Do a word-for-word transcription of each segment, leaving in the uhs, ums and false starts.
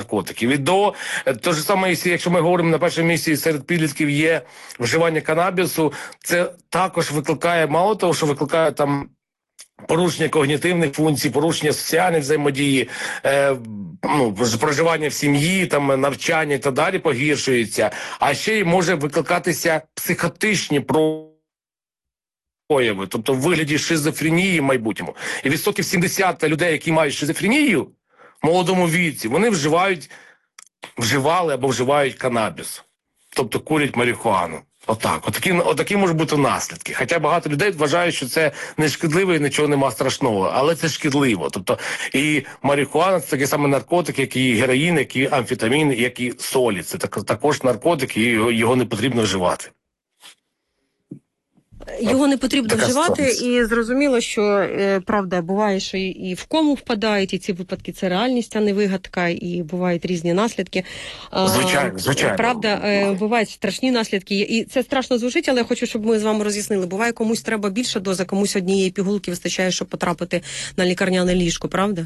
наркотиків. І до, те ж саме, якщо ми говоримо на першому місці серед підлітків є вживання канабісу, це також викликає, мало того, що викликає там порушення когнітивних функцій, порушення соціальної взаємодії, е, ну, проживання в сім'ї, там, навчання і так далі погіршується, а ще й може викликатися психотичні прояви, тобто в вигляді шизофренії в майбутньому. І відсотків сімдесят людей, які мають шизофренію в молодому віці, вони вживають, вживали або вживають канабіс, тобто курять марихуану. Отак, отакі, отакі можуть бути наслідки. Хоча багато людей вважають, що це не шкідливо і нічого нема страшного, але це шкідливо. Тобто і марихуана – це такий самий наркотик, як і героїн, як і амфетамін, як і солі. Це так, також наркотик, і його, його не потрібно вживати. Його не потрібно така вживати, ситуація. І зрозуміло, що, е, правда, буває, що і, і в кому впадають, і ці випадки – це реальність, а не вигадка, і бувають різні наслідки. Звичайно, звичайно. Правда, е, бувають страшні наслідки, і це страшно звучить, але я хочу, щоб ми з вами роз'яснили. Буває, комусь треба більша доза, комусь однієї пігулки вистачає, щоб потрапити на лікарняне ліжко, правда?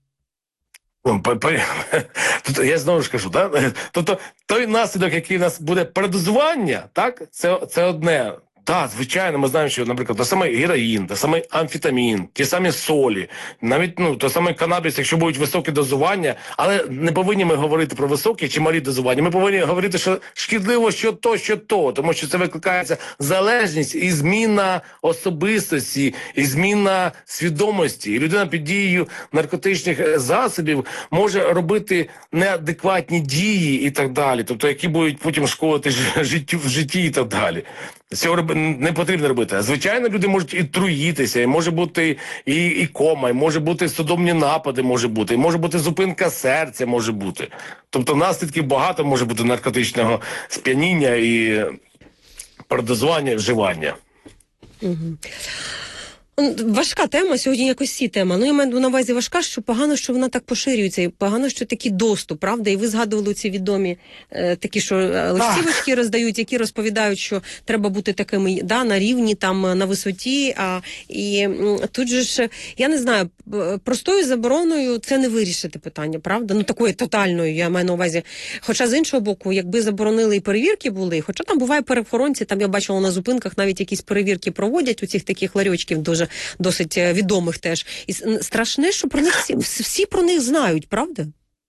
Тут я знову ж кажу, да? Тобто той наслідок, який у нас буде передозування, так, це, це одне. Так, звичайно, ми знаємо, що, наприклад, той самий героїн, той самий амфетамін, ті самі солі, навіть, ну, той самий канабіс, якщо будуть високі дозування, але не повинні ми говорити про високі чи малі дозування, ми повинні говорити, що шкідливо що то, що то, тому що це викликається залежність і зміна особистості, і зміна свідомості. І людина під дією наркотичних засобів може робити неадекватні дії і так далі, тобто які будуть потім шкодити життю в житті і так далі. Цього не потрібно робити. А звичайно, люди можуть і труїтися, і може бути і, і кома, і може бути судомні напади, може бути, і може бути зупинка серця, може бути. Тобто наслідків багато може бути наркотичного сп'яніння і передозування, і вживання. Угу. Важка тема, сьогодні якось всі тема. Ну, я маю на увазі важка, що погано, що вона так поширюється, і погано, що такий доступ, правда? І ви згадували ці відомі е, такі, що листівочки роздають, які розповідають, що треба бути такими, да, на рівні, там, на висоті. А, і м, тут же ж, я не знаю, простою забороною це не вирішити питання, правда? Ну, такою тотальною, я маю на увазі. Хоча, з іншого боку, якби заборонили і перевірки були, хоча там буває перехоронці, там я бачила на зупинках навіть якісь перевірки проводять у цих таких ларьочків дуже досить відомих теж. І страшне, що про них всі, всі про них знають, правда?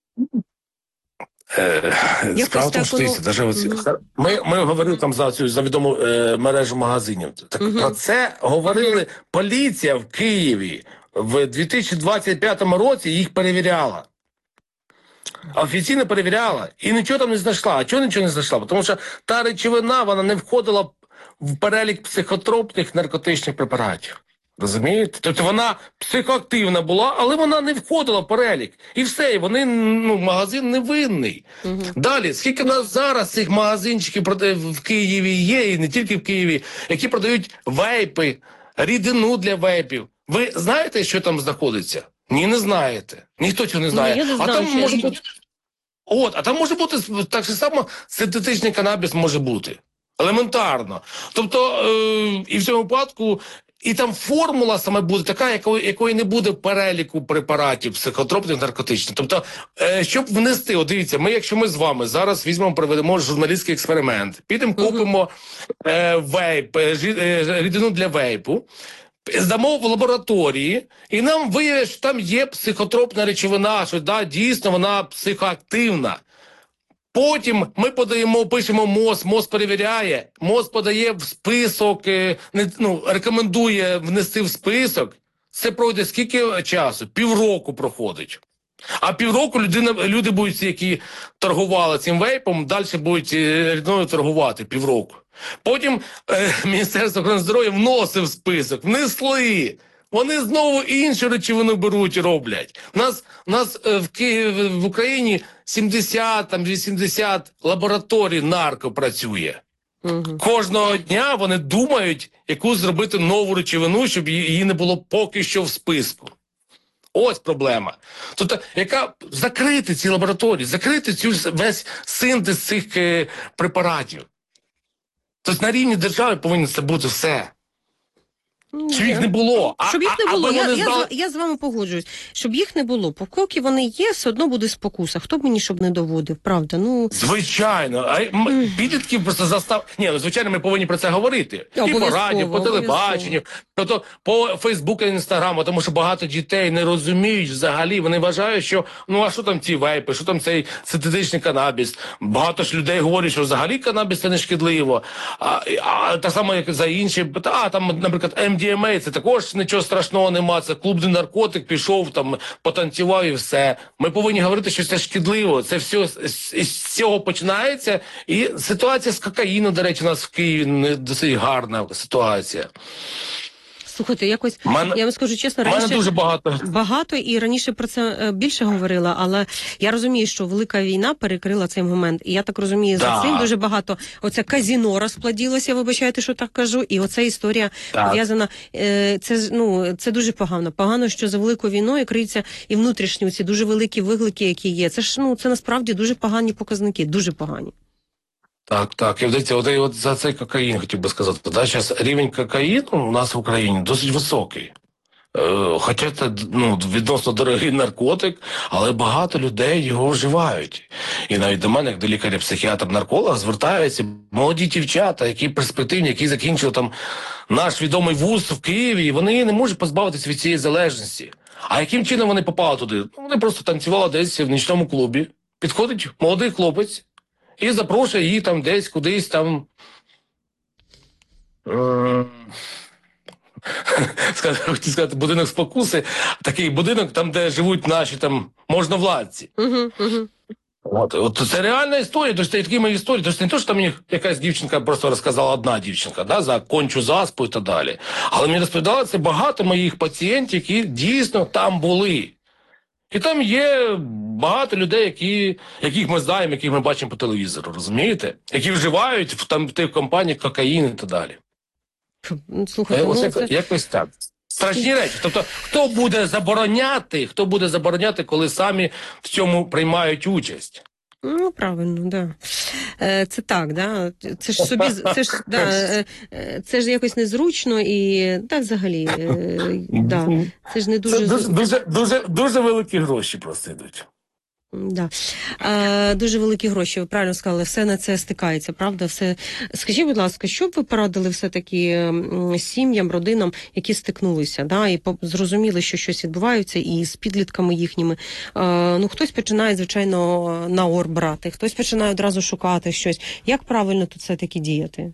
Е, Справа в тому, що воно... даже оці... угу. ми, ми говорили там за цю за відому е, мережу магазинів. Так угу. Про це говорили поліція в Києві в дві тисячі двадцять п'ятому році, їх перевіряла. Офіційно перевіряла. І нічого там не знайшла. А чого нічого не знайшла? Тому що та речовина, вона не входила в перелік психотропних наркотичних препаратів. Розумієте? Тобто вона психоактивна була, але вона не входила в перелік. І все, і вони, ну, магазин невинний. Угу. Далі, скільки в нас зараз цих магазинчиків в Києві є, і не тільки в Києві, які продають вейпи, рідину для вейпів. Ви знаєте, що там знаходиться? Ні, не знаєте. Ніхто цього не знає. Ні, я не знаю, а там що може я... бути... От, а там може бути так само синтетичний канабіс може бути. Елементарно. Тобто, е, і в цьому випадку і там формула саме буде така, якої, якої не буде в переліку препаратів психотропних, наркотичних. Тобто, е, щоб внести, от дивіться, ми, якщо ми з вами зараз візьмемо, проведемо журналістський експеримент, підемо, купимо е, вейп, е, рідину для вейпу, здамо в лабораторії, і нам виявить, що там є психотропна речовина, що да, дійсно вона психоактивна. Потім ми подаємо, пишемо МОЗ, МОЗ перевіряє, МОЗ подає в список, ну, рекомендує внести в список. Це пройде скільки часу? Півроку проходить. А півроку людина, люди будуть, які торгували цим вейпом, далі будуть рідною торгувати півроку. Потім е, Міністерство охорони здоров'я вносить в список, внесли. Вони знову іншу речовину беруть і роблять. У нас, у нас е, в Києві, в Україні сімдесят, там, вісімдесят лабораторій нарко працює. Угу. Кожного дня вони думають, яку зробити нову речовину, щоб її не було поки що в списку. Ось проблема. Тобто, яка закрити ці лабораторії, закрити цю весь синтез цих е, препаратів. Тобто на рівні держави повинно це бути все. Щоб їх не було. А, Щоб їх не а- було, аби я, вони я, знали- з- я з вами погоджуюсь. Щоб їх не було. Поки вони є, все одно буде спокуса. Хто б мені щоб не доводив, правда? Ну, Звичайно, а й- м- підлітків просто застав. Ні, ну звичайно, ми повинні про це говорити. І по Обов'язково, радіо, по телебаченню, тобто по Фейсбуку, Інстаграму, тому що багато дітей не розуміють взагалі. Вони вважають, що ну а що там ці вейпи, що там цей синтетичний канабіс. Багато ж людей говорять, що взагалі канабіс це не шкідливо. А, а так само, як за інші, а там, наприклад, ем ді ем ей, це також нічого страшного нема. Це клубний наркотик, пішов там, потанцював і все. Ми повинні говорити, що це шкідливо. Це все з, з, з цього починається. І ситуація з кокаїном, до речі, у нас в Києві не досить гарна ситуація. слухайте, якось, Мене- я вам скажу чесно, У мене раніше... дуже багато. Багато і раніше про це е, більше говорила, але я розумію, що велика війна перекрила цей момент. І я так розумію, за Да. цим дуже багато оце казіно розплоділося, вибачайте, що так кажу. І оця історія Так. пов'язана. Е, це ж, ну це дуже погано. Погано, що за великою війною криються і внутрішні ці дуже великі виклики, які є. Це ж ну це насправді дуже погані показники, дуже погані. Так, так. І дивіться, от, і от за цей кокаїн хотів би сказати. Да, зараз рівень кокаїну у нас в Україні досить високий. Е, хоча це ну, відносно дорогий наркотик, але багато людей його вживають. І навіть до мене, як до лікаря-психіатр-нарколога, звертаються молоді дівчата, які перспективні, які закінчили там наш відомий вуз в Києві, і вони не можуть позбавитися від цієї залежності. А яким чином вони попали туди? Ну, вони просто танцювали десь в нічному клубі. Підходить молодий хлопець і запрошує її там десь, кудись там. Е- Сказати, хотів сказати, будинок спокуси, такий будинок, там, де живуть наші там можновладці. Угу, угу. От, от це реальна історія, тож це такі мої історії. Тож не то, що там мені якась дівчинка просто розказала, одна дівчинка, да, за кончу заспу і так далі. Але мені розповідали це багато моїх пацієнтів, які дійсно там були. І там є багато людей, які, яких ми знаємо, яких ми бачимо по телевізору, розумієте? Які вживають в, там, в тих компаніях кокаїн і так далі. Ну, слухайте, Е, ну, Оце це... якось так. Страшні речі. Тобто, хто буде забороняти, хто буде забороняти, коли самі в цьому приймають участь? Ну, правильно, да. Е, Це так, да. Це ж собі, це ж, да, е, е, це ж якось незручно і, да, взагалі, е, да. Це ж не дуже... Це дуже, дуже, дуже, дуже великі гроші просто йдуть. Да. Е, дуже великі гроші, ви правильно сказали, все на це стикається, правда? Все. Скажіть, будь ласка, що б ви порадили все-таки м, сім'ям, родинам, які стикнулися, да, і по- зрозуміли, що щось відбувається, і з підлітками їхніми. Е, ну, хтось починає, звичайно, на ор брати, хтось починає одразу шукати щось. Як правильно тут все-таки діяти?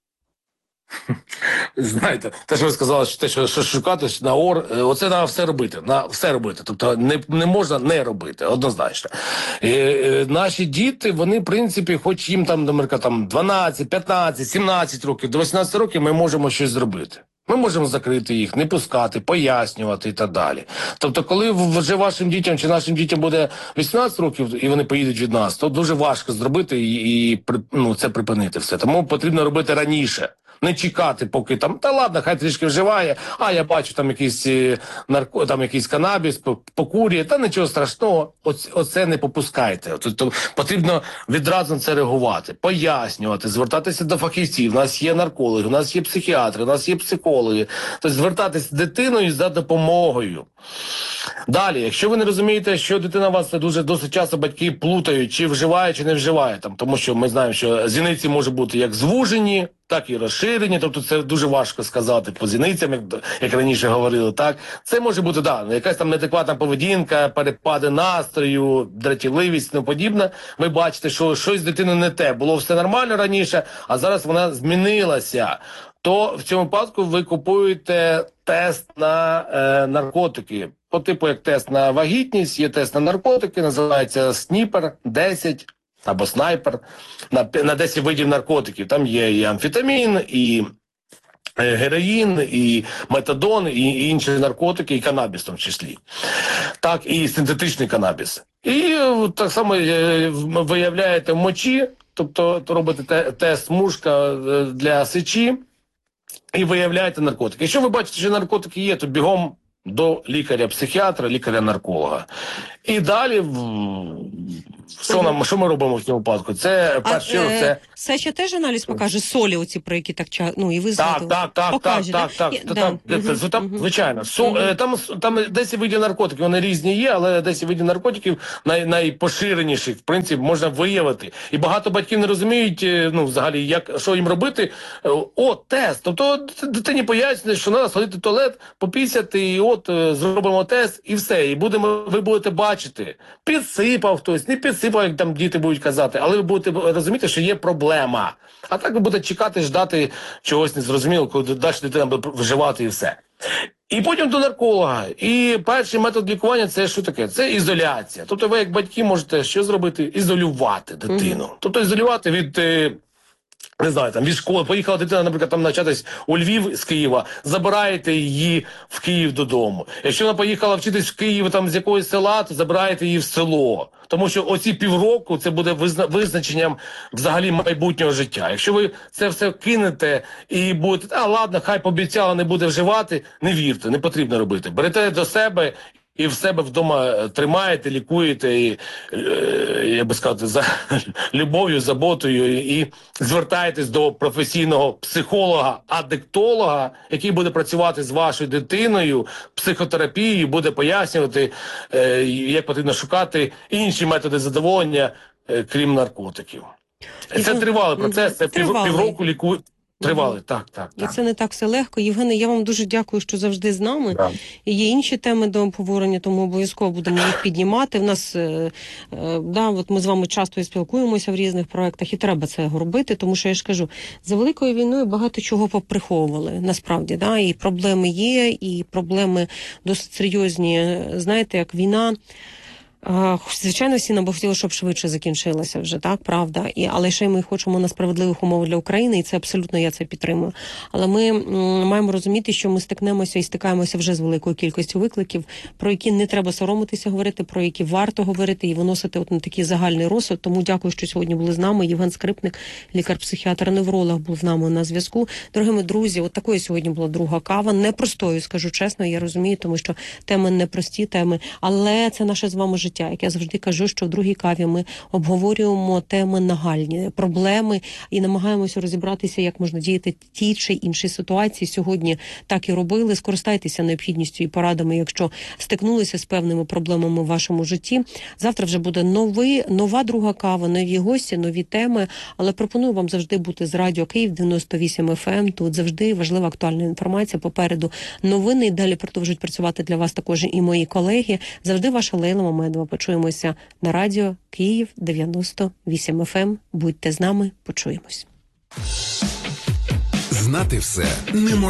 Знаєте, те, що ви сказали, що те, що, що шукати на ор, е, оце треба все робити. На все робити. Тобто не, не можна не робити, однозначно. І, е, наші діти, вони, в принципі, хоч їм там, наприклад, там дванадцять, п'ятнадцять, сімнадцять років, до вісімнадцяти років ми можемо щось зробити. Ми можемо закрити їх, не пускати, пояснювати і так далі. Тобто, коли в- вже вашим дітям чи нашим дітям буде вісімнадцять років і вони поїдуть від нас, то дуже важко зробити і, і при- ну, це припинити все. Тому потрібно робити раніше. Не чекати, поки там, та ладно, хай трішки вживає, а я бачу там якийсь е, нарко, там якийсь канабіс, по- покурює, та нічого страшного, оце, оце не попускайте. Тобто потрібно відразу на це реагувати, пояснювати, звертатися до фахівців. У нас є наркологи, у нас є психіатри, у нас є психологи. Тобто звертатися з дитиною за допомогою. Далі, якщо ви не розумієте, що дитина у вас дуже досить часто батьки плутають, чи вживає, чи не вживає, там, тому що ми знаємо, що зіниці можуть бути як звужені, так і розширені, тобто це дуже важко сказати по зіницям, як, як раніше говорили, так. Це може бути, да, якась там неадекватна поведінка, перепади настрою, дратівливість, ну подібне. Ви бачите, що щось з дитиною не те. Було все нормально раніше, а зараз вона змінилася. То в цьому випадку ви купуєте тест на е, наркотики. По типу як тест на вагітність, є тест на наркотики, називається сніпер десять або снайпер на, на десять видів наркотиків. Там є і амфетамін, і е, героїн, і метадон, і, і інші наркотики, і канабіс в тому числі. Так, і синтетичний канабіс. І е, так само е, виявляєте в мочі, тобто то робите те, тест мушка е, для сечі, і виявляєте наркотики. Якщо ви бачите, що наркотики є, то бігом до лікаря-психіатра, лікаря-нарколога. І далі в- Що нам, що ми робимо в цьому випадку? Це, в першу чергу, це... Сеча теж аналіз покаже солі оці, про які так ча... ну і ви Так, згадували. так, так, Покаже, так, так, І- так, да. там, Мгм, це- там, мгм. звичайно. Со, Мгм. е, там, там десять видів наркотиків, вони різні є, але десять видів наркотиків най, найпоширеніших, в принципі, можна виявити. І багато батьків не розуміють, е, ну, взагалі, як, що їм робити. Е, О, тест. Тобто дитині пояснюють, що треба сходити в туалет, попісяти, і от е, зробимо тест, і все. І будемо, ви будете бачити. Підсипав хтось, не підсипав, як там діти будуть казати, але ви будете розуміти, що є проблема. А так ви будете чекати, ждати чогось незрозумілого, коли далі дитина буде вживати і все. І потім до нарколога. І перший метод лікування – це що таке? Це ізоляція. Тобто ви, як батьки, можете що зробити? Ізолювати дитину. Тобто ізолювати від... е, не знаю, там від школи, поїхала дитина, наприклад, там навчатись у Львів з Києва, забираєте її в Київ додому. Якщо вона поїхала вчитись в Київ там з якогось села, то забираєте її в село. Тому що оці півроку це буде визна- визначенням взагалі майбутнього життя. Якщо ви це все кинете і будете, а ладно, хай пообіцяла, не буде вживати, не вірте, не потрібно робити. Берете до себе і в себе вдома тримаєте, лікуєте, і, е, як би сказати, за любов'ю, заботою, і звертаєтесь до професійного психолога, адиктолога, який буде працювати з вашою дитиною, психотерапією, буде пояснювати, е, як потрібно шукати інші методи задоволення, е, крім наркотиків. І Це ви- тривалий процес, це пів, Тривалий. півроку лікує. Тривалий, так, так, І так. це не так все легко. Євгене, я вам дуже дякую, що завжди з нами. Да. І є інші теми до обговорення, тому обов'язково будемо їх піднімати. В нас, е, е, да, от ми з вами часто і спілкуємося в різних проєктах, і треба це робити, тому що я ж кажу, за великою війною багато чого поприховували, насправді, да, і проблеми є, і проблеми досить серйозні. Знаєте, як війна. А, Звичайно, всі нам би хотіли, щоб швидше закінчилася вже, так, правда. І, але ще й ми хочемо на справедливих умов для України, і це абсолютно я це підтримую. Але ми м, маємо розуміти, що ми стикнемося і стикаємося вже з великою кількістю викликів, про які не треба соромитися говорити, про які варто говорити і виносити от на такий загальний розсуд. Тому дякую, що сьогодні були з нами. Євген Скрипник, лікар-психіатр-невролог, був з нами на зв'язку. Дорогими друзі, от такою сьогодні була друга кава. Непростою, скажу чесно, я розумію, тому що теми непрості теми, але це наше з вами життя. Як я завжди кажу, що в другій каві ми обговорюємо теми нагальні, проблеми і намагаємося розібратися, як можна діяти в тій чи іншій ситуації. Сьогодні так і робили. Скористайтеся необхідністю і порадами, якщо стикнулися з певними проблемами в вашому житті. Завтра вже буде новий, нова друга кава, нові гості, нові теми. Але пропоную вам завжди бути з Радіо Київ дев'яносто вісім еф ем. Тут завжди важлива актуальна інформація. Попереду новини. І далі продовжують працювати для вас також і мої колеги. Завжди ваша Лейла Мамедова. Почуємося на Радіо Київ дев'яносто вісім еф ем. Будьте з нами, почуємось. Знати все не можна.